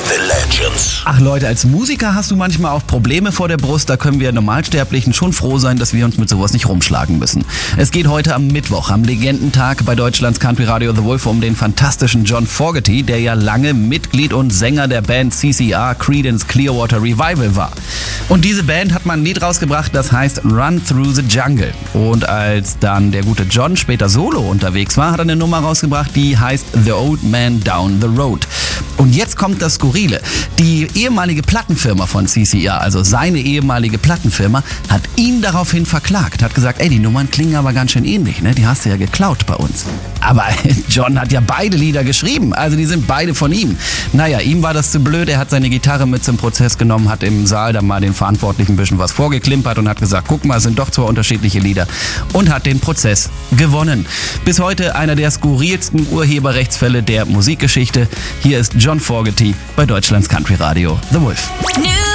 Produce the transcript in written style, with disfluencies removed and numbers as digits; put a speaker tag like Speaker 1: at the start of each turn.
Speaker 1: The Legends.
Speaker 2: Ach Leute, als Musiker hast du manchmal auch Probleme vor der Brust. Da können wir Normalsterblichen schon froh sein, dass wir uns mit sowas nicht rumschlagen müssen. Es geht heute am Mittwoch, am Legendentag bei Deutschlands Country Radio The Wolf, um den fantastischen John Fogerty, der ja lange Mitglied und Sänger der Band CCR, Creedence Clearwater Revival war. Und diese Band hat mal ein Lied rausgebracht, das heißt Run Through the Jungle. Und als dann der gute John später solo unterwegs war, hat er eine Nummer rausgebracht, die heißt The Old Man Down the Road. Und jetzt kommt das Skurrile. Die ehemalige Plattenfirma von CCR, also seine ehemalige Plattenfirma, hat ihn daraufhin verklagt. Hat gesagt, ey, die Nummern klingen aber ganz schön ähnlich, ne? Die hast du ja geklaut bei uns. Aber John hat ja beide Lieder geschrieben, also die sind beide von ihm. Naja, ihm war das zu blöd, er hat seine Gitarre mit zum Prozess genommen, hat im Saal dann mal den Verantwortlichen ein bisschen was vorgeklimpert und hat gesagt, guck mal, es sind doch zwei unterschiedliche Lieder, und hat den Prozess gewonnen. Bis heute einer der skurrilsten Urheberrechtsfälle der Musikgeschichte. Hier ist John Fogerty bei Deutschlands Country Radio The Wolf.